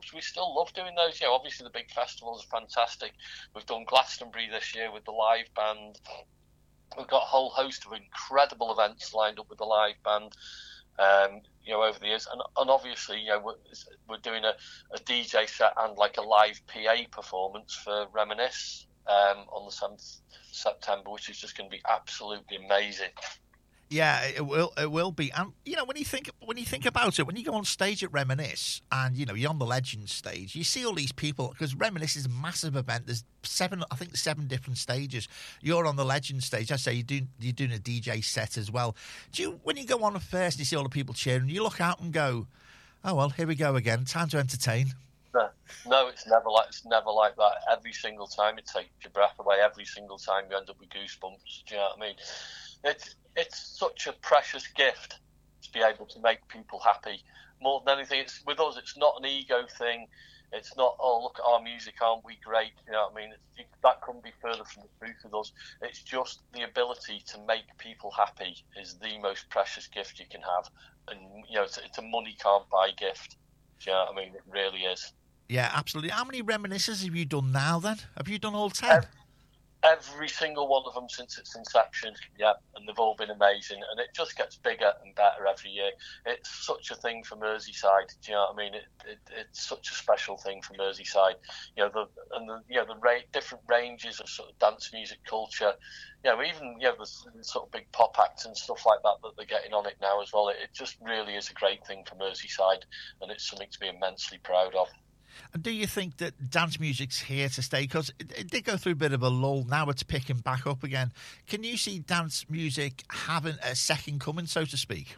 we still love doing those. Obviously the big festivals are fantastic. We've done Glastonbury this year with the live band. We've got a whole host of incredible events lined up with the live band. Over the years, and obviously, we're doing a DJ set and like a live PA performance for Reminisce on the 7th September, which is just going to be absolutely amazing. Yeah, it will be. And when you think about it, when you go on stage at Reminisce and you're on the Legend stage, you see all these people, because Reminisce is a massive event. There's seven different stages. You're on the Legend stage. I say you're doing a DJ set as well. When you go on first, you see all the people cheering. You look out and go, "Oh well, here we go again. Time to entertain." No, it's never like that. Every single time it takes your breath away. Every single time you end up with goosebumps. Do you know what I mean? It's such a precious gift to be able to make people happy. More than anything, with us, it's not an ego thing. It's not, oh, look at our music, aren't we great? You know what I mean? That couldn't be further from the truth with us. It's just the ability to make people happy is the most precious gift you can have. And, it's a money can't buy gift. Do you know what I mean? It really is. Yeah, absolutely. How many Reminiscences have you done now, then? Have you done all 10? Every single one of them since its inception, yeah, and they've all been amazing, and it just gets bigger and better every year. It's such a thing for Merseyside. Do you know what I mean? It's such a special thing for Merseyside. The different ranges of sort of dance music culture. Even the sort of big pop acts and stuff like that they're getting on it now as well. It just really is a great thing for Merseyside, and it's something to be immensely proud of. And do you think that dance music's here to stay? Because it did go through a bit of a lull. Now it's picking back up again. Can you see dance music having a second coming, so to speak?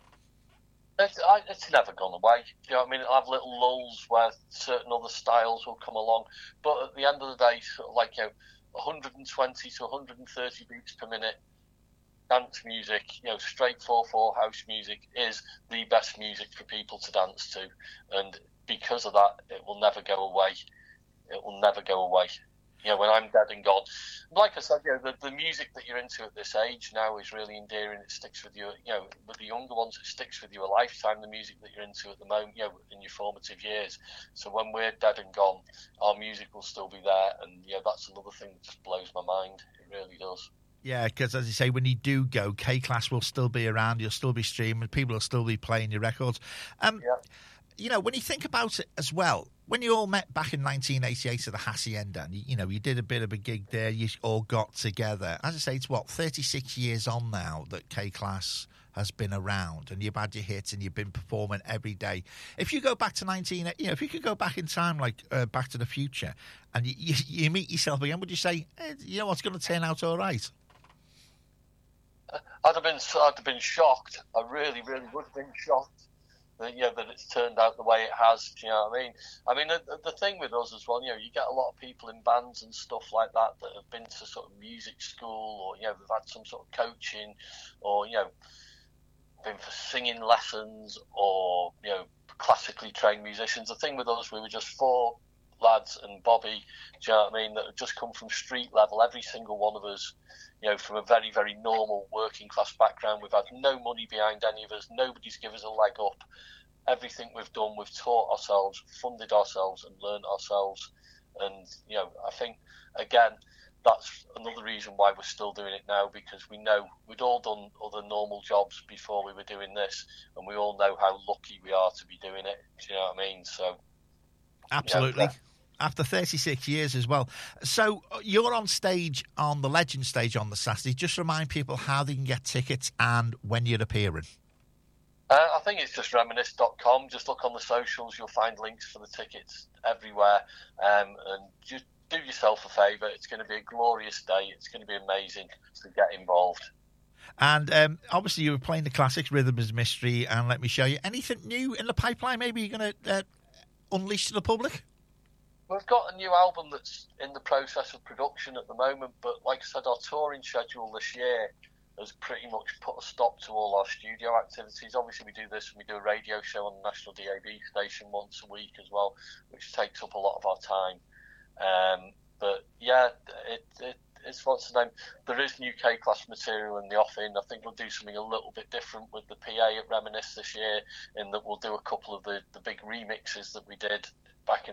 It's never gone away. You know what I mean? It'll have little lulls where certain other styles will come along. But at the end of the day, sort of 120 to 130 beats per minute dance music, straight 4/4 house music is the best music for people to dance to. And because of that, it will never go away. It will never go away. When I'm dead and gone, like I said, the music that you're into at this age now is really endearing. It sticks with you. With the younger ones, it sticks with you a lifetime. The music that you're into at the moment, in your formative years. So when we're dead and gone, our music will still be there, and that's another thing that just blows my mind. It really does. Yeah, because as you say, when you do go, K-Class will still be around. You'll still be streaming. People will still be playing your records. When you think about it as well, when you all met back in 1988 at the Hacienda, and you did a bit of a gig there, you all got together. As I say, it's 36 years on now that K-Class has been around, and you've had your hits and you've been performing every day. If you go back to if you could go back in time, like Back to the Future, and you meet yourself again, would you say, what's going to turn out all right? I'd have been shocked. I really, really would have been shocked. That it's turned out the way it has. Do you know what I mean? I mean, the thing with us as well, you get a lot of people in bands and stuff like that have been to sort of music school, or they've had some sort of coaching, or been for singing lessons, or classically trained musicians. The thing with us, we were just 4 lads and Bobby, do you know what I mean, that have just come from street level, every single one of us, from a very, very normal working class background. We've had no money behind any of us. Nobody's given us a leg up. Everything we've done, we've taught ourselves, funded ourselves, and learned ourselves. And, I think, again, that's another reason why we're still doing it now, because we know we'd all done other normal jobs before we were doing this, and we all know how lucky we are to be doing it. Do you know what I mean? So, absolutely. After 36 years as well. So you're on stage, on the Legend stage on the Saturday. Just remind people how they can get tickets and when you're appearing. I think it's just reminisce.com. Just look on the socials. You'll find links for the tickets everywhere. And just do yourself a favour. It's going to be a glorious day. It's going to be amazing to get involved. And obviously you were playing the classics, Rhythm is Mystery and Let Me Show You. Anything new in the pipeline maybe you're going to unleash to the public? We've got a new album that's in the process of production at the moment, but like I said, our touring schedule this year has pretty much put a stop to all our studio activities. Obviously, we do this and we do a radio show on the National DAB station once a week as well, which takes up a lot of our time. But yeah, it's what's the name? There is new K-Class material in the offing. I think we'll do something a little bit different with the PA at Reminisce this year, in that we'll do a couple of the big remixes that we did back in